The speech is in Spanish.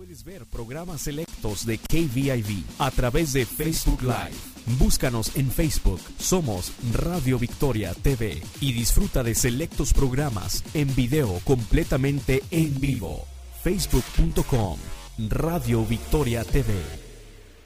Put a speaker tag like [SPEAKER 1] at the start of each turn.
[SPEAKER 1] puedes ver programas selectos de KVIV a través de Facebook Live. Búscanos en Facebook, somos Radio Victoria TV y disfruta de selectos programas en video completamente en vivo. Facebook.com Radio Victoria TV.